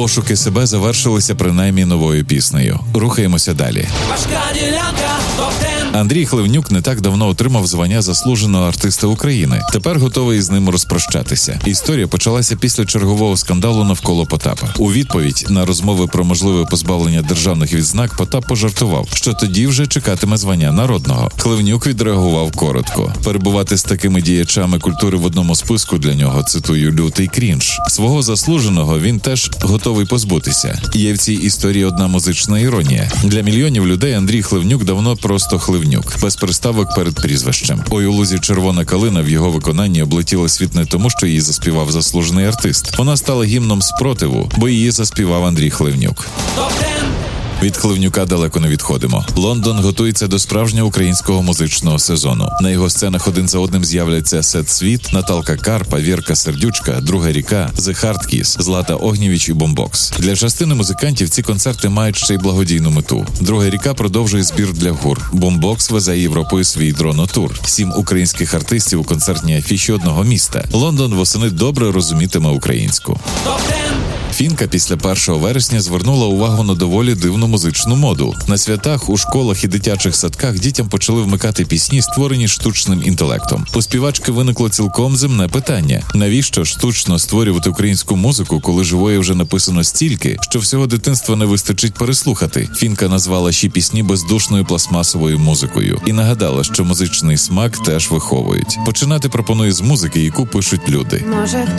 Пошуки себе завершилися принаймні новою піснею. Рухаємося далі. Андрій Хливнюк не так давно отримав звання заслуженого артиста України. Тепер готовий з ним розпрощатися. Історія почалася після чергового скандалу навколо Потапа. У відповідь на розмови про можливе позбавлення державних відзнак Потап пожартував, що тоді вже чекатиме звання народного. Хливнюк відреагував коротко. Перебувати з такими діячами культури в одному списку для нього, цитую, лютий крінж. Свого заслуженого він теж готовий позбутися. Є в цій історії одна музична іронія. Для мільйонів людей Андрій Хливнюк давно просто Хливнюк, без приставок перед прізвищем. «Ой у лузі червона калина» в його виконанні облетіла світ не тому, що її заспівав заслужений артист. Вона стала гімном спротиву, бо її заспівав Андрій Хливнюк. Від Хливнюка далеко не відходимо. Лондон готується до справжнього українського музичного сезону. На його сценах один за одним з'являться Сет Світ, Наталка Карпа, Вірка Сердючка, Друга ріка, The Hard Kiss, Злата Огнєвіч і Бомбокс. Для частини музикантів ці концерти мають ще й благодійну мету. Друга ріка продовжує збір для ГУР. Бомбокс везе Європою свій дронотур. 7 українських артистів у концертній афіші одного міста. Лондон восени добре розумітиме українську. Фінка після 1 вересня звернула увагу на доволі дивну музичну моду. На святах, у школах і дитячих садках дітям почали вмикати пісні, створені штучним інтелектом. У співачки виникло цілком земне питання. Навіщо штучно створювати українську музику, коли живої вже написано стільки, що всього дитинства не вистачить переслухати? Фінка назвала ще пісні бездушною пластмасовою музикою і нагадала, що музичний смак теж виховують. Починати пропонує з музики, яку пишуть люди. Може,